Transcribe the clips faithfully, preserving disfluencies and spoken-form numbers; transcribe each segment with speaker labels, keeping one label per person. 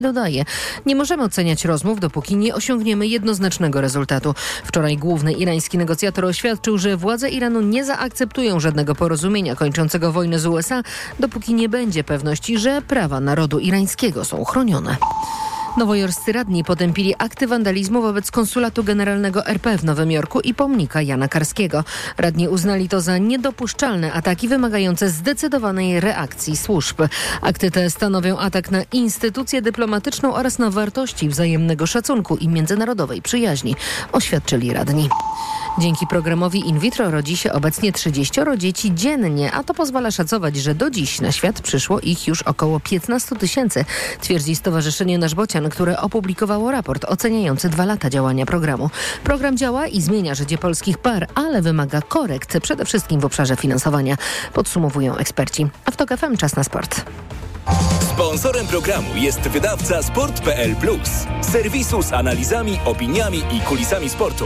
Speaker 1: Dodaje, nie możemy oceniać rozmów, dopóki nie osiągniemy jednoznacznego rezultatu. Wczoraj główny irański negocjator oświadczył, że władze Iranu nie zaakceptują żadnego porozumienia kończącego wojnę z U S A, dopóki nie będzie pewności, że prawa narodu irańskiego są chronione. Nowojorscy radni potępili akty wandalizmu wobec konsulatu generalnego R P w Nowym Jorku i pomnika Jana Karskiego. Radni uznali to za niedopuszczalne ataki wymagające zdecydowanej reakcji służb. Akty te stanowią atak na instytucję dyplomatyczną oraz na wartości wzajemnego szacunku i międzynarodowej przyjaźni, oświadczyli radni. Dzięki programowi in vitro rodzi się obecnie trzydzieścioro dzieci dziennie, a to pozwala szacować, że do dziś na świat przyszło ich już około piętnaście tysięcy, twierdzi Stowarzyszenie Nasz Bocian, które opublikowało raport oceniający dwa lata działania programu. Program działa i zmienia życie polskich par, ale wymaga korekt, przede wszystkim w obszarze finansowania, podsumowują eksperci. A w TOK F M czas na sport.
Speaker 2: Sponsorem programu jest wydawca sport kropka p l plus, serwisu z analizami, opiniami i kulisami sportu.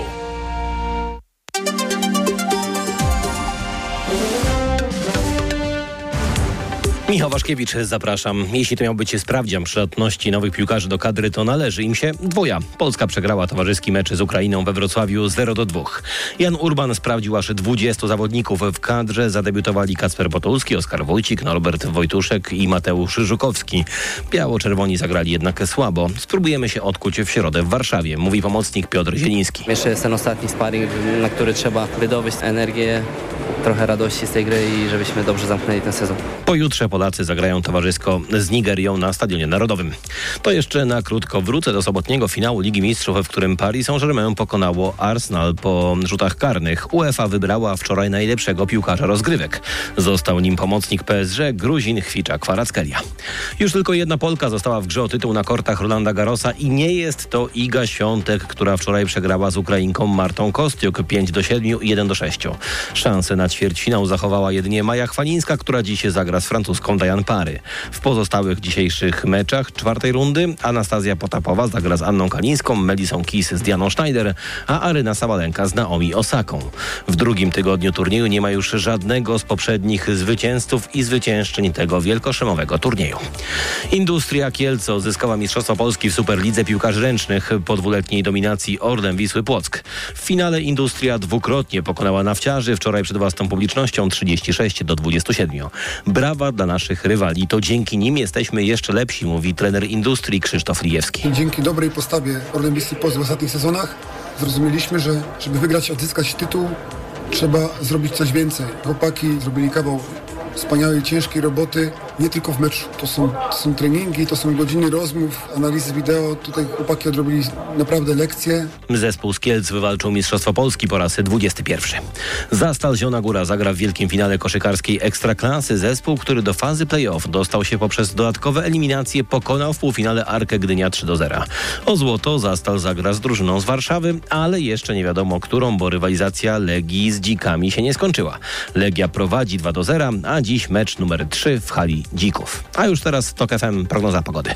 Speaker 3: Michał Waszkiewicz, zapraszam. Jeśli to miał być sprawdzian przydatności nowych piłkarzy do kadry, to należy im się dwoja. Polska przegrała towarzyski mecz z Ukrainą we Wrocławiu zero do dwóch. Jan Urban sprawdził aż dwudziestu zawodników w kadrze. Zadebiutowali Kacper Potulski, Oskar Wójcik, Norbert Wojtuszek i Mateusz Żukowski. Biało-czerwoni zagrali jednak słabo. Spróbujemy się odkuć w środę w Warszawie, mówi pomocnik Piotr Zieliński.
Speaker 4: Jeszcze jest ten ostatni sparring, na który trzeba wydobyć energię, trochę radości z tej gry i żebyśmy dobrze zamknęli ten sezon.
Speaker 3: Pojutrze Polacy zagrają towarzysko z Nigerią na Stadionie Narodowym. To jeszcze na krótko wrócę do sobotniego finału Ligi Mistrzów, w którym Paris Saint-Germain pokonało Arsenal po rzutach karnych. UEFA wybrała wczoraj najlepszego piłkarza rozgrywek. Został nim pomocnik P S G, Gruzin Chwicza Kwarackelia. Już tylko jedna Polka została w grze o tytuł na kortach Rolanda Garrosa i nie jest to Iga Świątek, która wczoraj przegrała z Ukrainką Martą Kostiuk pięć do siedmiu i jeden do sześciu. Szanse na ćwierćfinał zachowała jedynie Maja Chwalińska, która dziś zagra z francuską Diane Pary. W pozostałych dzisiejszych meczach czwartej rundy Anastazja Potapowa zagra z Anną Kalińską, Melisą Kis z Dianą Schneider, a Aryna Sabalenka z Naomi Osaką. W drugim tygodniu turnieju nie ma już żadnego z poprzednich zwycięzców i zwyciężczyń tego wielkoszlemowego turnieju. Industria Kielce zyskała Mistrzostwo Polski w Superlidze Piłkarzy Ręcznych po dwuletniej dominacji Orlen Wisły Płock. W finale Industria dwukrotnie pokonała Nawciarzy, wczoraj przed własną publicznością trzydzieści sześć do dwudziestu siedmiu. Brawa dla naszych rywali. To dzięki nim jesteśmy jeszcze lepsi, mówi trener Industrii Krzysztof Lijewski.
Speaker 5: Dzięki dobrej postawie Orlen Wisły Płock w ostatnich sezonach zrozumieliśmy, że żeby wygrać, odzyskać tytuł, trzeba zrobić coś więcej. Chłopaki zrobili kawał wspaniałej, ciężkiej roboty, nie tylko w meczu. To są, to są treningi, to są godziny rozmów, analizy wideo. Tutaj chłopaki odrobili naprawdę lekcje.
Speaker 3: Zespół z Kielc wywalczył Mistrzostwo Polski po raz dwudziesty pierwszy. Zastal Zielona Góra zagra w wielkim finale koszykarskiej Ekstraklasy. Zespół, który do fazy play-off dostał się poprzez dodatkowe eliminacje, pokonał w półfinale Arkę Gdynia trzy do zera. O złoto Zastal zagra z drużyną z Warszawy, ale jeszcze nie wiadomo którą, bo rywalizacja Legii z Dzikami się nie skończyła. Legia prowadzi dwa do zera, a dziś mecz numer trzy w hali Dzików. A już teraz TOK F M prognoza pogody.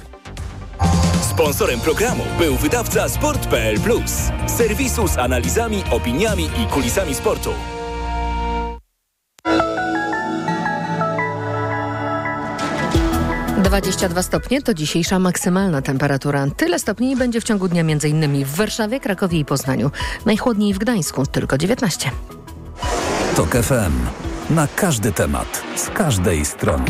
Speaker 2: Sponsorem programu był wydawca sport kropka p l plus, serwisu z analizami, opiniami i kulisami sportu.
Speaker 1: dwadzieścia dwa stopnie to dzisiejsza maksymalna temperatura. Tyle stopni będzie w ciągu dnia m.in. w Warszawie, Krakowie i Poznaniu. Najchłodniej w Gdańsku tylko dziewiętnaście.
Speaker 6: TOK F M. Na każdy temat, z każdej strony.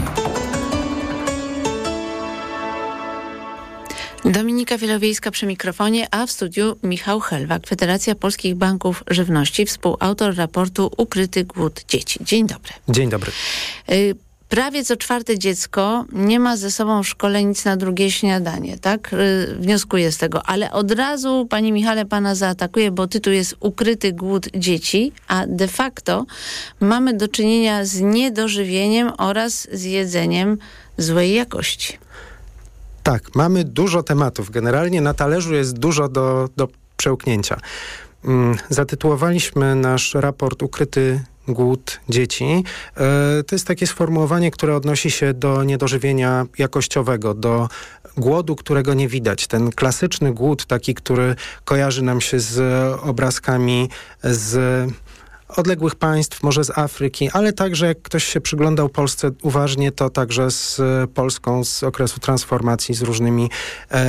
Speaker 7: Dominika Wielowiejska przy mikrofonie, a w studiu Michał Helwak, Federacja Polskich Banków Żywności, współautor raportu Ukryty głód dzieci. Dzień dobry.
Speaker 8: Dzień dobry.
Speaker 7: Y- Prawie co czwarte dziecko nie ma ze sobą w szkole nic na drugie śniadanie, tak? Yy, wnioskuję z tego, ale od razu, panie Michale, pana zaatakuje, bo tytuł jest Ukryty głód dzieci, a de facto mamy do czynienia z niedożywieniem oraz z jedzeniem złej jakości.
Speaker 8: Tak, mamy dużo tematów. Generalnie na talerzu jest dużo do, do przełknięcia. Mm, zatytułowaliśmy nasz raport Ukryty głód dzieci. To jest takie sformułowanie, które odnosi się do niedożywienia jakościowego, do głodu, którego nie widać. Ten klasyczny głód, taki, który kojarzy nam się z obrazkami z odległych państw, może z Afryki, ale także jak ktoś się przyglądał Polsce uważnie, to także z Polską z okresu transformacji, z różnymi